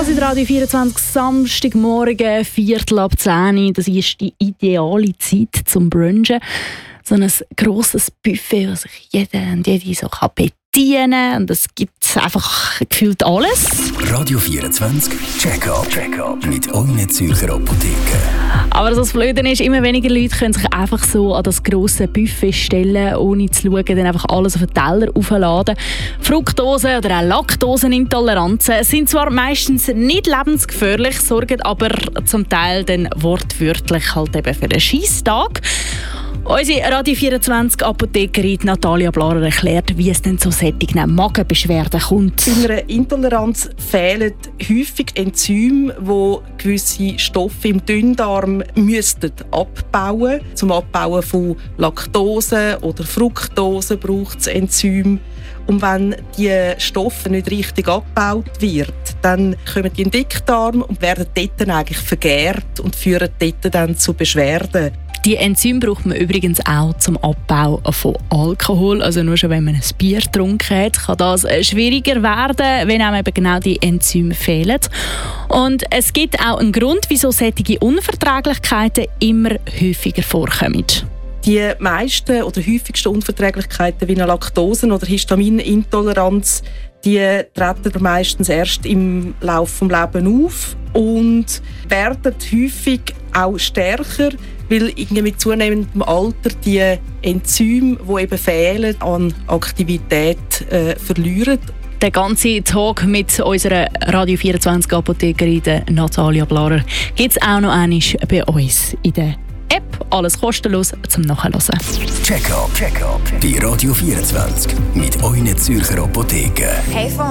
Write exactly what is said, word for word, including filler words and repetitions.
Das ist Radio vierundzwanzig, Samstagmorgen, Viertel ab zehn. Das ist die ideale Zeit zum Brunchen. So ein grosses Buffet, das sich jeder und jede so bedienen kann. Und es gibt einfach gefühlt alles. Radio vierundzwanzig, Check-up. Check-up mit euren Zürcher Apotheken. Aber das Blöde ist, immer weniger Leute können sich einfach so an das grosse Buffet stellen, ohne zu schauen, dann einfach alles auf den Teller aufladen. Fructose oder auch Laktosenintoleranzen sind zwar meistens nicht lebensgefährlich, sorgen aber zum Teil dann wortwörtlich halt eben für einen Scheisstag. Unsere Radio vierundzwanzig Apothekerin Natalia Blarer erklärt, wie es denn zu solchen Magenbeschwerden kommt. Bei einer Intoleranz fehlen häufig Enzyme, die gewisse Stoffe im Dünndarm müssten abbauen. Zum Abbauen von Laktose oder Fructose braucht es Enzyme. Und wenn diese Stoffe nicht richtig abgebaut werden, dann kommen die in den Dickdarm und werden dort dann eigentlich vergärt und führen dort dann zu Beschwerden. Die Enzyme braucht man übrigens auch zum Abbau von Alkohol. Also nur schon, wenn man ein Bier getrunken hat, kann das schwieriger werden, wenn einem eben genau die Enzyme fehlen. Und es gibt auch einen Grund, wieso solche Unverträglichkeiten immer häufiger vorkommen. Die meisten oder häufigsten Unverträglichkeiten wie eine Laktose- oder Histaminintoleranz, die treten meistens erst im Laufe des Lebens auf und werden häufig auch stärker, weil irgendwie mit zunehmendem Alter die Enzyme, die eben fehlen, an Aktivität äh, verlieren. Der ganze Talk mit unserer Radio vierundzwanzig Apothekerin Natalia Blarer gibt es auch noch einmal bei uns in der App. Alles kostenlos zum Nachhören. Check-up, Check-up. Die Radio vierundzwanzig mit euren Zürcher Apotheken. Hey,